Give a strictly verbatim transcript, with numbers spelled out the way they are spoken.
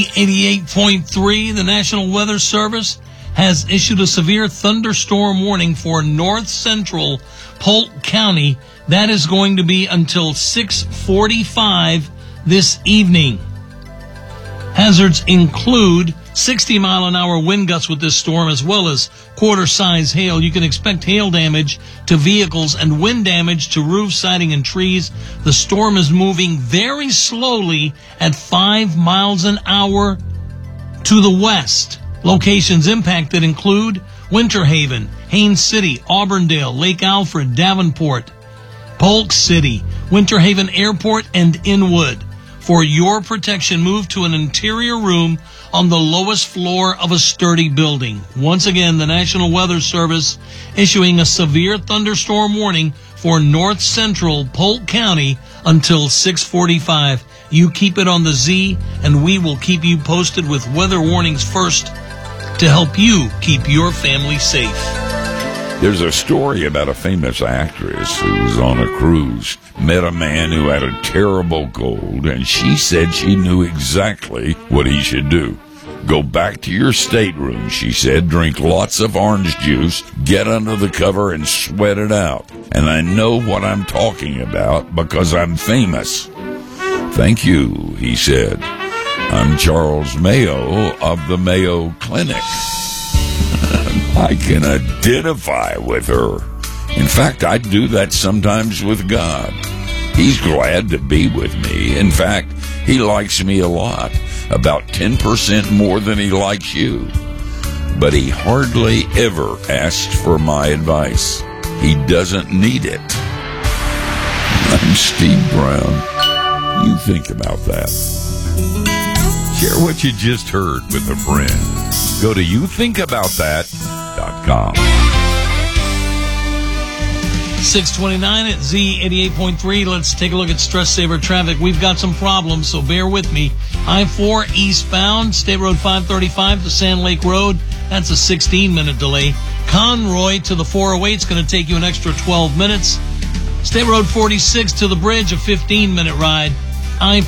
eighty-eight point three, the National Weather Service has issued a severe thunderstorm warning for north central Polk County. That is going to be until six forty-five this evening. Hazards include sixty mile an hour wind gusts with this storm, as well as quarter size hail. You can expect hail damage to vehicles and wind damage to roof, siding, and trees. The storm is moving very slowly at five miles an hour to the west. Locations impacted include Winter Haven, Haines City, Auburndale, Lake Alfred, Davenport, Polk City, Winter Haven Airport, and Inwood. For your protection, move to an interior room on the lowest floor of a sturdy building. Once again, the National Weather Service issuing a severe thunderstorm warning for north central Polk County until six forty-five. You keep it on the Z, and we will keep you posted with weather warnings first to help you keep your family safe. There's a story about a famous actress who was on a cruise, met a man who had a terrible cold, and she said she knew exactly what he should do. Go back to your stateroom, she said, drink lots of orange juice, get under the cover and sweat it out. And I know what I'm talking about because I'm famous. Thank you, he said. I'm Charles Mayo of the Mayo Clinic. I can identify with her. In fact, I do that sometimes with God. He's glad to be with me. In fact, he likes me a lot, about ten percent more than he likes you. But he hardly ever asks for my advice. He doesn't need it. I'm Steve Brown. You think about that. Share what you just heard with a friend. Go to you think about that dot com. six twenty-nine at Z eighty-eight point three. Let's take a look at Stress Saver traffic. We've got some problems, so bear with me. I four eastbound, State Road five thirty-five to Sand Lake Road. That's a sixteen minute delay. Conroy to the four oh eight is going to take you an extra twelve minutes. State Road forty-six to the bridge, a fifteen minute ride. I